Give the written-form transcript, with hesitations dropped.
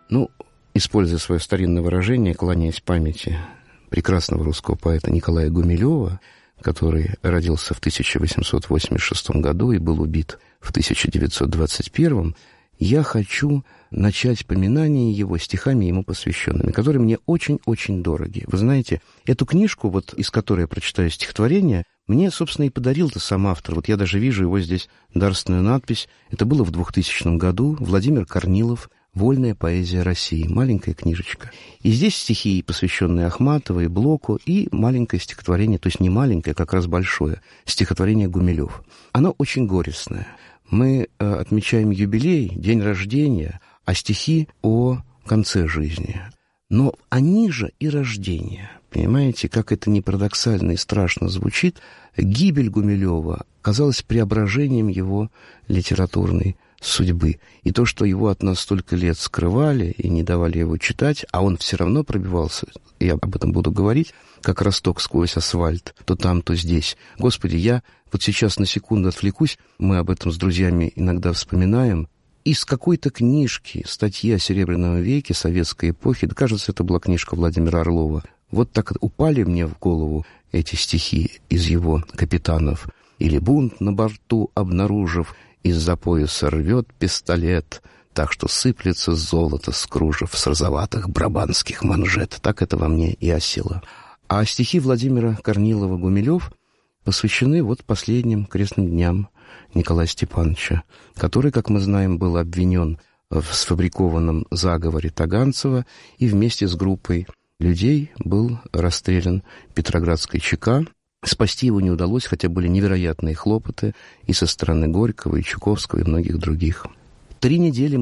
Ну, используя свое старинное выражение, кланяясь памяти прекрасного русского поэта Николая Гумилева, который родился в 1886 году и был убит в 1921, я хочу начать поминание его стихами ему посвященными, которые мне очень-очень дороги. Вы знаете, эту книжку, вот из которой я прочитаю стихотворение, мне, собственно, и подарил-то сам автор. Вот я даже вижу его здесь дарственную надпись. Это было в 2000 году. Владимир Корнилов. «Вольная поэзия России». Маленькая книжечка. И здесь стихи, посвященные Ахматовой, Блоку, и маленькое стихотворение, то есть не маленькое, как раз большое, стихотворение Гумилев. Оно очень горестное. Мы отмечаем юбилей, день рождения, а стихи о конце жизни. Но они же и рождение. Понимаете, как это не парадоксально и страшно звучит, гибель Гумилева казалась преображением его литературной судьбы. И то, что его от нас столько лет скрывали и не давали его читать, а он все равно пробивался, я об этом буду говорить, как росток сквозь асфальт, то там, то здесь. Господи, я вот сейчас на секунду отвлекусь, мы об этом с друзьями иногда вспоминаем, из какой-то книжки, статьи о Серебряном веке, советской эпохи, да, кажется, это была книжка Владимира Орлова, вот так упали мне в голову эти стихи из его «Капитанов». Или бунт на борту обнаружив, из-за пояса рвет пистолет, так что сыплется золото с кружев с розоватых брабанских манжет. Так это во мне и осело. А стихи Владимира Корнилова «Гумилев» посвящены вот последним крестным дням Николая Степановича, который, как мы знаем, был обвинен в сфабрикованном заговоре Таганцева и вместе с группой людей был расстрелян Петроградской ЧК. Спасти его не удалось, хотя были невероятные хлопоты и со стороны Горького, и Чуковского, и многих других. 3 недели